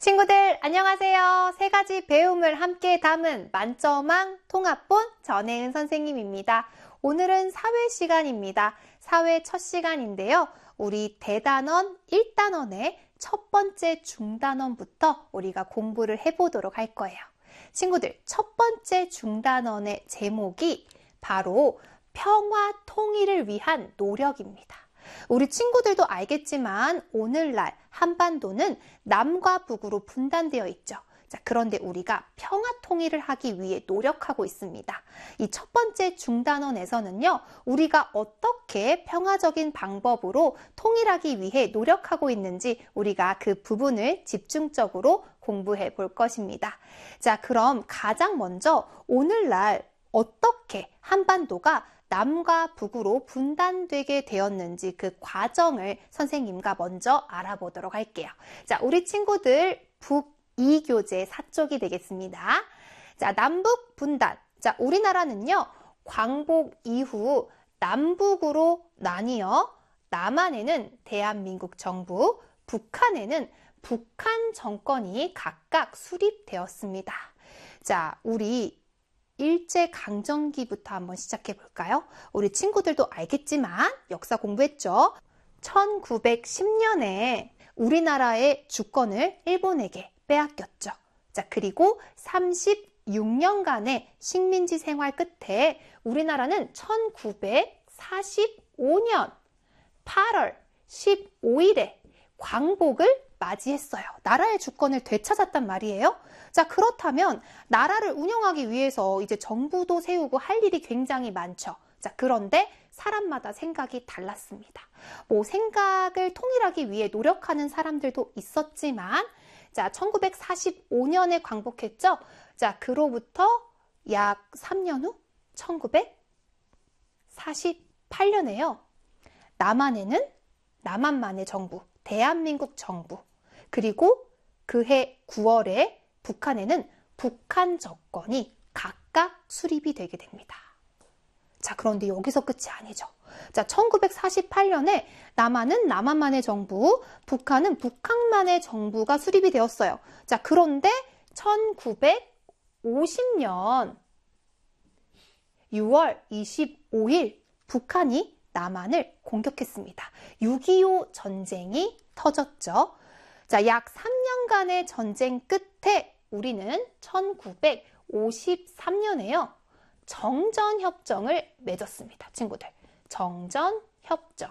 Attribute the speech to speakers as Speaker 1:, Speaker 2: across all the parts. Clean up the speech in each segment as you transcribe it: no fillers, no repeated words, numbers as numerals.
Speaker 1: 친구들 안녕하세요. 세 가지 배움을 함께 담은 만점왕 통합본 전혜은 선생님입니다. 오늘은 사회 시간입니다. 사회 첫 시간인데요. 우리 대단원 1단원의 첫 번째 중단원부터 우리가 공부를 해보도록 할 거예요. 친구들, 첫 번째 중단원의 제목이 바로 평화 통일을 위한 노력입니다. 우리 친구들도 알겠지만 오늘날 한반도는 남과 북으로 분단되어 있죠. 자, 그런데 우리가 평화 통일을 하기 위해 노력하고 있습니다. 이 첫 번째 중단원에서는요, 우리가 어떻게 평화적인 방법으로 통일하기 위해 노력하고 있는지 우리가 그 부분을 집중적으로 공부해 볼 것입니다. 자, 그럼 가장 먼저 오늘날 어떻게 한반도가 남과 북으로 분단되게 되었는지 그 과정을 선생님과 먼저 알아보도록 할게요. 자, 우리 친구들 북2교재 4쪽이 되겠습니다. 자, 남북 분단. 자, 우리나라는요, 광복 이후 남북으로 나뉘어 남한에는 대한민국 정부, 북한에는 북한 정권이 각각 수립되었습니다. 자, 우리 일제강점기부터 한번 시작해 볼까요? 우리 친구들도 알겠지만 역사 공부했죠? 1910년에 우리나라의 주권을 일본에게 빼앗겼죠. 자, 그리고 36년간의 식민지 생활 끝에 우리나라는 1945년 8월 15일에 광복을 맞이했어요. 나라의 주권을 되찾았단 말이에요. 자, 그렇다면 나라를 운영하기 위해서 이제 정부도 세우고 할 일이 굉장히 많죠. 자, 그런데 사람마다 생각이 달랐습니다. 생각을 통일하기 위해 노력하는 사람들도 있었지만, 자, 1945년에 광복했죠. 자, 그로부터 약 3년 후 1948년에요. 남한에는 남한만의 정부, 대한민국 정부, 그리고 그해 9월에 북한에는 북한 정권이 각각 수립이 되게 됩니다. 자, 그런데 여기서 끝이 아니죠. 자, 1948년에 남한은 남한만의 정부, 북한은 북한만의 정부가 수립이 되었어요. 자, 그런데 1950년 6월 25일 북한이 남한을 공격했습니다. 6.25 전쟁이 터졌죠. 자, 약 3년간의 전쟁 끝에 우리는 1953년에요. 정전협정을 맺었습니다. 친구들, 정전협정.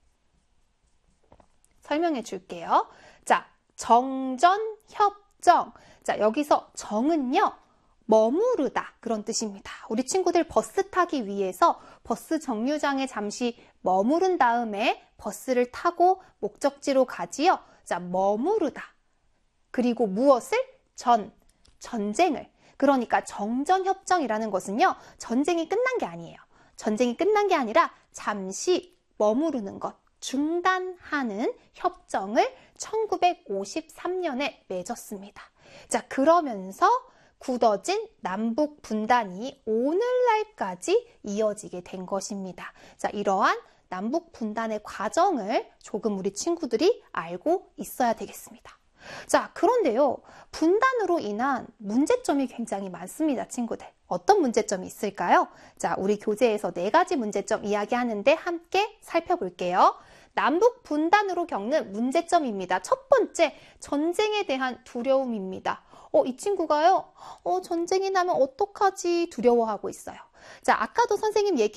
Speaker 1: 설명해 줄게요. 자, 정전협정. 자, 여기서 정은요, 머무르다 그런 뜻입니다. 우리 친구들 버스 타기 위해서 버스 정류장에 잠시 머무른 다음에 버스를 타고 목적지로 가지요. 자, 머무르다. 그리고 무엇을? 전쟁을. 그러니까 정전협정이라는 것은요, 전쟁이 끝난 게 아니에요. 전쟁이 끝난 게 아니라 잠시 머무르는 것, 중단하는 협정을 1953년에 맺었습니다. 자, 그러면서 굳어진 남북 분단이 오늘날까지 이어지게 된 것입니다. 자, 이러한 남북 분단의 과정을 조금 우리 친구들이 알고 있어야 되겠습니다. 자, 그런데요, 분단으로 인한 문제점이 굉장히 많습니다, 친구들. 어떤 문제점이 있을까요? 자, 우리 교재에서 4가지 문제점 이야기하는데 함께 살펴볼게요. 남북 분단으로 겪는 문제점입니다. 첫 번째, 전쟁에 대한 두려움입니다. 이 친구가요, 전쟁이 나면 어떡하지 두려워하고 있어요. 자, 아까도 선생님